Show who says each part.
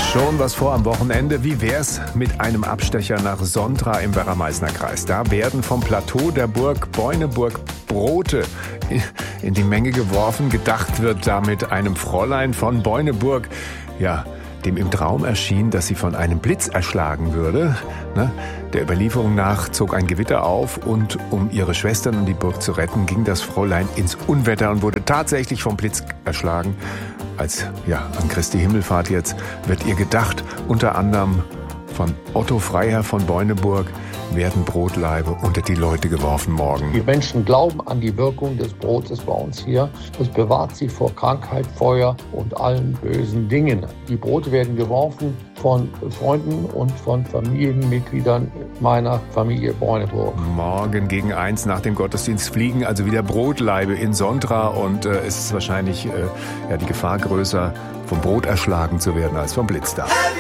Speaker 1: Schon was vor am Wochenende. Wie wär's mit einem Abstecher nach Sontra im Werra-Meißner Kreis? Da werden vom Plateau der Burg Beuneburg Brote in die Menge geworfen. Gedacht wird damit einem Fräulein von Beuneburg, ja, dem im Traum erschien, dass sie von einem Blitz erschlagen würde. Der Überlieferung nach zog ein Gewitter auf und um ihre Schwestern und die Burg zu retten, ging das Fräulein ins Unwetter und wurde tatsächlich vom Blitz erschlagen. An Christi Himmelfahrt jetzt wird ihr gedacht, unter anderem von Otto Freiherr von Beuneburg werden Brotlaibe unter die Leute geworfen morgen.
Speaker 2: Die Menschen glauben an die Wirkung des Brotes bei uns hier. Es bewahrt sie vor Krankheit, Feuer und allen bösen Dingen. Die Brote werden geworfen von Freunden und von Familienmitgliedern meiner Familie Beuneburg.
Speaker 1: Morgen gegen 1 nach dem Gottesdienst fliegen also wieder Brotlaibe in Sontra und es ist wahrscheinlich die Gefahr größer, vom Brot erschlagen zu werden als vom Blitz da.